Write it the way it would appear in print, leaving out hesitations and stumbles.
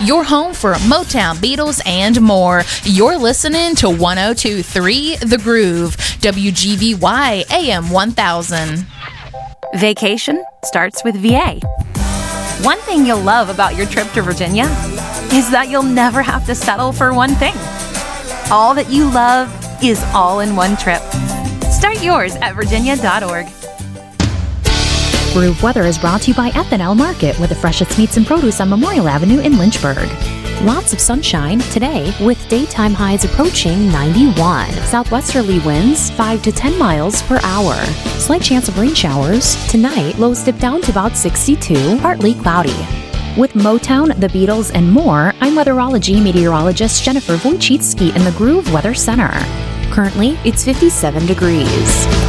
your home for Motown, Beatles, and more. You're listening to 102.3 The Groove, WGVY AM 1000. Vacation starts with VA. One thing you'll love about your trip to Virginia is that you'll never have to settle for one thing. All that you love is all in one trip. Start yours at virginia.org. Groove Weather is brought to you by Ethanol Market with the freshest meats and produce on Memorial Avenue in Lynchburg. Lots of sunshine today with daytime highs approaching 91. Southwesterly winds 5 to 10 miles per hour. Slight chance of rain showers. Tonight, lows dip down to about 62, partly cloudy. With Motown, the Beatles, and more, I'm weatherology meteorologist Jennifer Wojcicki in the Groove Weather Center. Currently, it's 57 degrees.